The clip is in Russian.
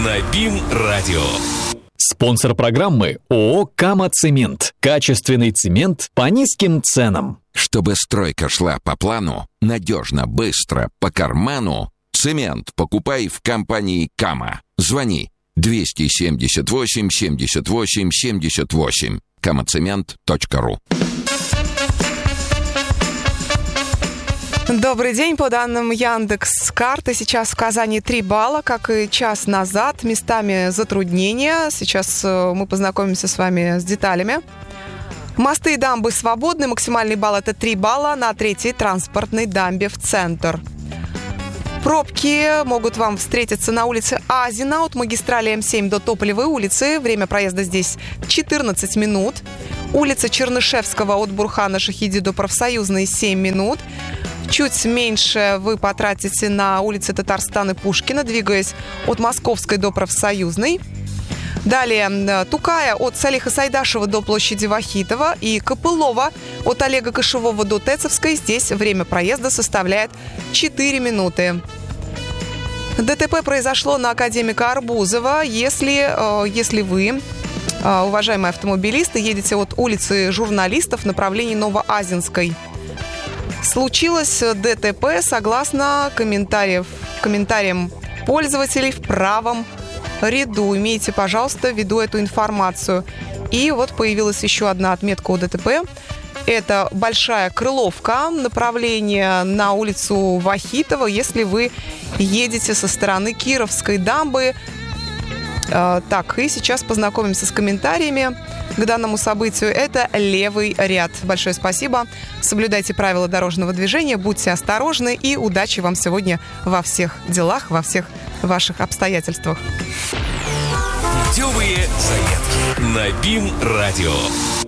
на БИМ-радио. Спонсор программы ООО «Кама-Цемент». Качественный цемент по низким ценам. Чтобы стройка шла по плану, надежно, быстро, по карману, цемент покупай в компании «Кама». Звони 278 78 78. kamacement.ru. Добрый день. По данным Яндекс.Карты, сейчас в Казани 3 балла, как и час назад. Местами затруднения. Сейчас мы познакомимся с вами с деталями. Мосты и дамбы свободны. Максимальный балл — это 3 балла на 3-й транспортной дамбе в центр. Пробки могут вам встретиться на улице Азина от магистрали М7 до Тополевой улицы. Время проезда здесь 14 минут. Улица Чернышевского от Бурхана Шахиди до Профсоюзной 7 минут. Чуть меньше вы потратите на улице Татарстана Пушкина, двигаясь от Московской до Профсоюзной. Далее Тукая от Салиха Сайдашева до площади Вахитова и Копылова от Олега Кошевого до Тецевской. Здесь время проезда составляет 4 минуты. ДТП произошло на Академика Арбузова. Если вы, уважаемые автомобилисты, едете от улицы Журналистов в направлении Новоазинской. Случилось ДТП согласно комментариям пользователей в правом ряду. Имейте, пожалуйста, в виду эту информацию. И вот появилась еще одна отметка о ДТП. Это Большая Крыловка, направление на улицу Вахитова, если вы едете со стороны Кировской дамбы. Так, и сейчас познакомимся с комментариями к данному событию. Это левый ряд. Большое спасибо. Соблюдайте правила дорожного движения, будьте осторожны и удачи вам сегодня во всех делах, во всех ваших обстоятельствах. Путевые заметки на БИМ-радио.